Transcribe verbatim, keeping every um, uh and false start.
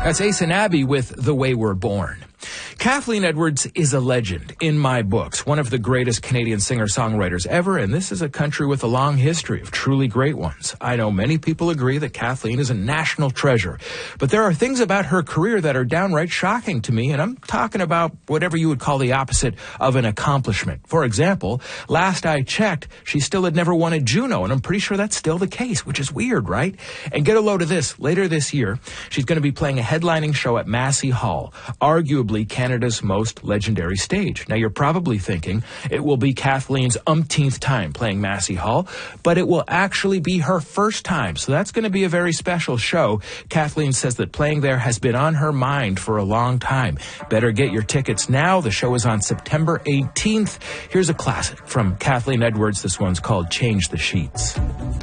That's Ace and Abby with The Way We're Born. Kathleen Edwards is a legend in my books, one of the greatest Canadian singer-songwriters ever, and this is a country with a long history of truly great ones. I know many people agree that Kathleen is a national treasure, but there are things about her career that are downright shocking to me, and I'm talking about whatever you would call the opposite of an accomplishment. For example, last I checked, she still had never won a Juno, and I'm pretty sure that's still the case, which is weird, right? And get a load of this. Later this year, she's going to be playing a headlining show at Massey Hall, arguably Canada's most legendary stage. Now, you're probably thinking it will be Kathleen's umpteenth time playing Massey Hall, but it will actually be her first time, so that's going to be a very special show. Kathleen says that playing there has been on her mind for a long time. Better get your tickets now. The show is on September eighteenth. Here's a classic from Kathleen Edwards. This one's called Change the Sheets.